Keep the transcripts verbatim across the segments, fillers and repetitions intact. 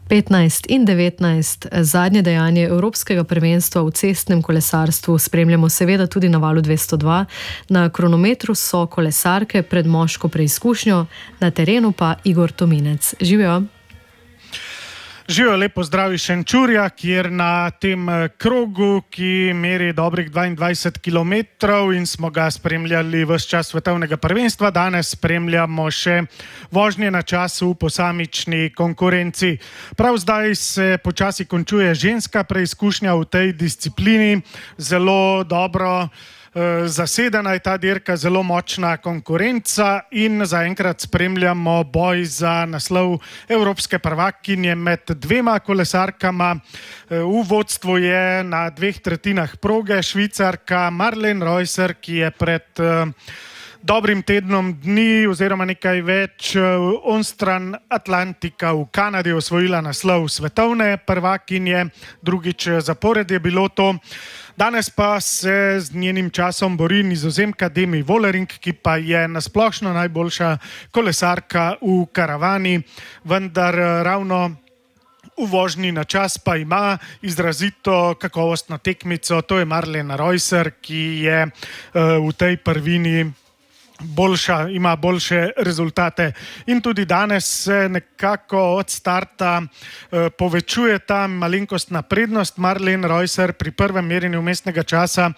petnajst in devetnajst, zadnje dejanje Evropskega prvenstva v cestnem kolesarstvu spremljamo seveda tudi na Valu dvesto dva. Na kronometru so kolesarke pred moško preizkušnjo, na terenu pa Igor Tominec. Živijo! Živijo, lepo zdrav iz Šenčurja, kjer na tem krogu, ki meri dobrih dvaindvajset kilometrov in smo ga spremljali ves čas svetovnega prvenstva, danes spremljamo še vožnje na času v posamični konkurenci. Prav zdaj se počasi končuje ženska preizkušnja v tej disciplini, zelo dobro zasedena je ta dirka, zelo močna konkurenca in zaenkrat spremljamo boj za naslov evropske prvakinje med dvema kolesarkama. V vodstvu je na dveh tretjinah proge Švicarka Marlen Reusser, ki je pred dobrim tednom dni oziroma nekaj več onstran Atlantika v Kanadi osvojila naslov svetovne prvakinje, drugič zapored je bilo to. Danes pa se z njenim časom bori Nizozemka Demi Vollering, ki pa je nasplošno najboljša kolesarka v karavani, vendar ravno v vožnji na čas pa ima izrazito kakovostno tekmico, to je Marlen Reusser, ki je v tej prvini boljša, ima boljše rezultate. In tudi danes se nekako od starta eh, povečuje ta malenkostna prednost. Marlen Reusser pri prvem merjenju vmesnega časa,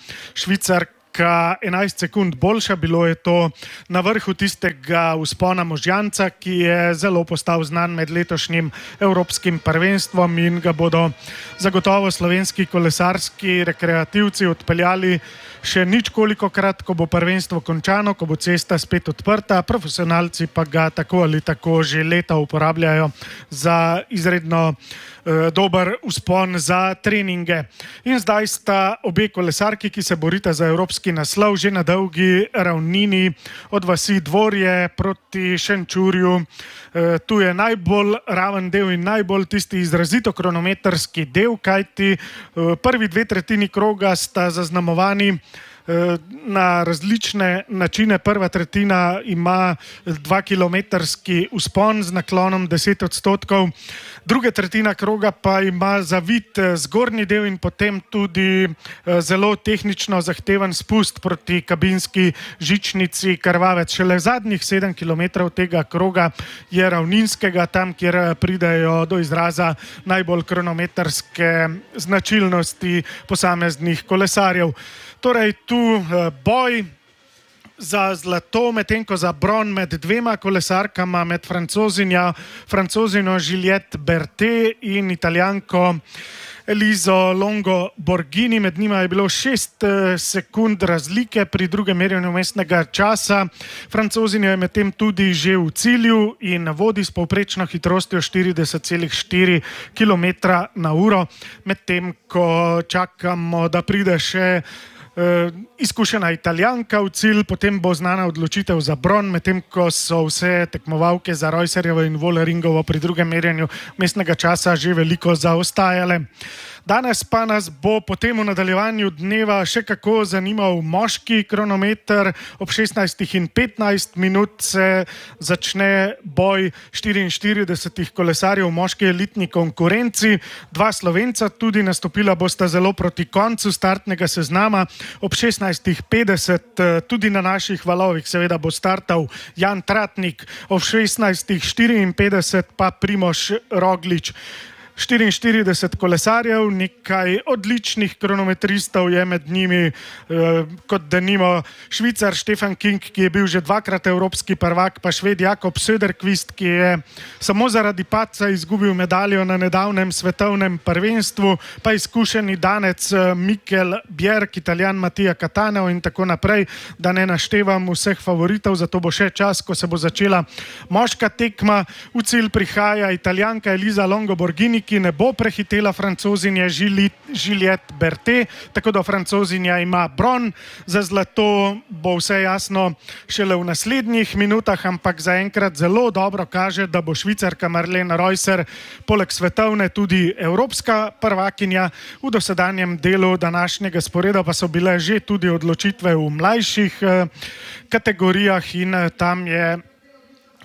Švicarka enajst sekund boljša, bilo je to na vrhu tistega vzpona Možjanca, ki je zelo postal znan med letošnjim evropskim prvenstvom in ga bodo zagotovo slovenski kolesarski rekreativci odpeljali še ničkolikokrat, ko bo prvenstvo končano, ko bo cesta spet odprta, profesionalci pa ga tako ali tako že leta uporabljajo za izredno eh, dober vzpon za treninge. In zdaj sta obe kolesarki, ki se borita za evropski naslov, že na dolgi ravnini od vasi Dvorje proti Šenčurju. Eh, tu je najbolj raven del in najbolj tisti izrazito kronometrski del, kajti eh, prvi dve tretjini kroga sta zaznamovani na različne načine. Prva tretjina ima dvakilometrski vzpon z naklonom deset odstotkov, druga tretjina kroga pa ima zavit zgornji del in potem tudi zelo tehnično zahteven spust proti kabinski žičnici Krvavec. Šele zadnjih sedem kilometrov tega kroga je ravninskega, tam, kjer pridejo do izraza najbolj kronometrske značilnosti posameznih kolesarjev. Torej tu boj za zlato, medtem ko za bron med dvema kolesarkama, med francozinjo, francozinjo Juliette Berthet in italijanko Elizo Longo Borghini. Med njima je bilo šest sekund razlike pri drugem merjenju vmesnega časa. Francozinja je medtem tudi že v cilju in vodi s povprečno hitrostjo štirideset celih štiri kilometra na uro, medtem ko čakamo, da pride še Uh, izkušena italijanka v cilj, potem bo znana odločitev za bron, medtem ko so vse tekmovalke za Reusserjevo in Volleringovo pri drugem merjenju vmesnega časa že veliko zaostajale. Danes pa nas bo potem v nadaljevanju dneva še kako zanimal moški kronometer. Ob šestnajstih in petnajst minut se začne boj štiriinštiridesetih kolesarjev v moški elitni konkurenci. Dva Slovenca tudi nastopila bosta zelo proti koncu startnega seznama. Ob šestnajstih petdeset tudi na naših valovih seveda bo startal Jan Tratnik, ob šestnajstih štiriinpetdeset pa Primož Roglič. štiriinštirideset kolesarjev, nekaj odličnih kronometristov je med njimi, eh, kot denimo Švicar Stefan King, ki je bil že dvakrat evropski prvak, pa Šved Jakob Söderqvist, ki je samo zaradi padca izgubil medaljo na nedavnem svetovnem prvenstvu, pa izkušeni Danec Mikel Bjerg, Italijan Matija Cattaneo in tako naprej, da ne naštevam vseh favoritov, zato bo še čas, ko se bo začela moška tekma. V cilj prihaja Italijanka Eliza Longo Borghini, ki ne bo prehitela Francozinje Juliette Berthet, tako da Francozinja ima bron. Za zlato bo vse jasno šele v naslednjih minutah, ampak zaenkrat zelo dobro kaže, da bo Švicarka Marlen Reusser poleg svetovne tudi evropska prvakinja. V dosedanjem delu današnjega sporeda pa so bile že tudi odločitve v mlajših kategorijah in tam je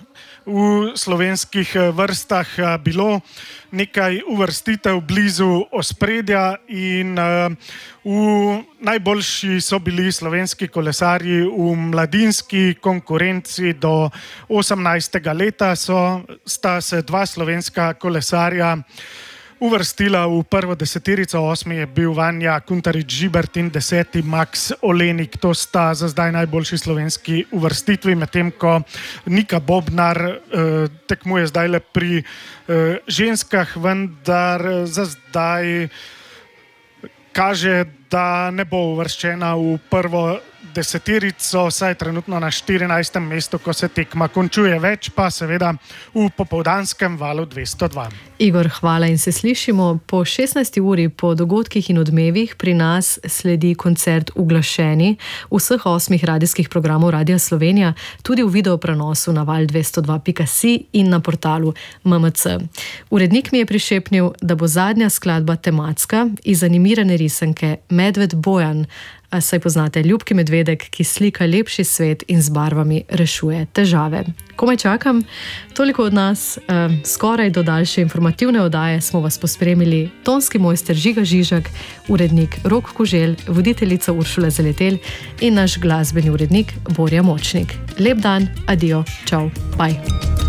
v slovenskih vrstah bilo nekaj uvrstitev blizu ospredja in v najboljši so bili slovenski kolesarji v mladinski konkurenci do osemnajstega leta. So, sta se dva slovenska kolesarja uvrstila v prvo deseterico, osmi je bil Vanja Kuntarič-Žibert in deseti Max Olenik. To sta za zdaj najboljši slovenski uvrstitvi, medtem ko Nika Bobnar eh, tekmuje zdaj le pri eh, ženskah, vendar za zdaj kaže, da ne bo uvrščena v prvo deseterico, saj trenutno na štirinajstem mestu, ko se tekma končuje, več pa seveda v popoldanskem valu dvesto dva. Igor, hvala in se slišimo. Po šestnajsti uri po dogodkih in odmevih pri nas sledi koncert Uglašeni vseh osmih radijskih programov Radia Slovenija, tudi v video prenosu na val dvesto dva pika si in na portalu M M C. Urednik mi je prišepnil, da bo zadnja skladba tematska iz animirane risanke Medved Bojan, saj poznate ljubki medvedek, ki slika lepši svet in z barvami rešuje težave. Komaj čakam, toliko od nas, eh, skoraj do daljše informativne oddaje smo vas pospremili tonski mojster Žiga Žižak, urednik Rok Kuželj, voditeljica Uršula Zaletelj in naš glasbeni urednik Borja Močnik. Lep dan, adijo, čau, bye.